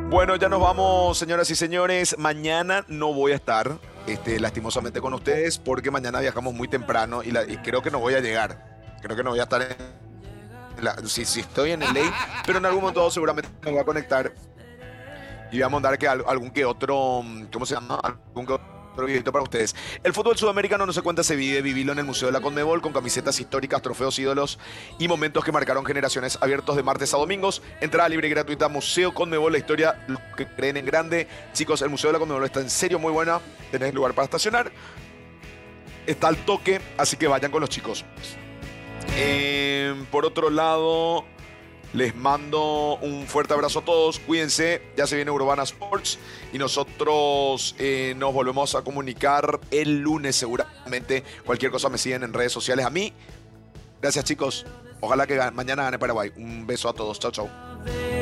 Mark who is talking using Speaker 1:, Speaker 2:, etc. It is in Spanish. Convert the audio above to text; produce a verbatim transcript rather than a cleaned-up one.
Speaker 1: Bueno, ya nos vamos, señoras y señores. Mañana no voy a estar, este, lastimosamente con ustedes, porque mañana viajamos muy temprano y, la- y creo que no voy a llegar. Creo que no voy a estar en la, si, si estoy en L A, pero en algún momento seguramente me voy a conectar y voy a mandar que al- algún que otro, mm, ¿cómo se llama? Algún que otro videito para ustedes. El fútbol sudamericano no se cuenta, se vive, vivilo en el Museo de la Conmebol con camisetas históricas, trofeos, ídolos y momentos que marcaron generaciones, abiertos de martes a domingos. Entrada libre y gratuita, Museo Conmebol, la historia, los que creen en grande. Chicos, el Museo de la Conmebol está en serio muy buena. Tenés lugar para estacionar, está al toque, así que vayan con los chicos. Eh, por otro lado, les mando un fuerte abrazo a todos. Cuídense, ya se viene Urbana Sports y nosotros eh, nos volvemos a comunicar el lunes seguramente. Cualquier cosa me siguen en redes sociales. A mí, gracias chicos. Ojalá que gan- mañana gane Paraguay. Un beso a todos. Chao, chao.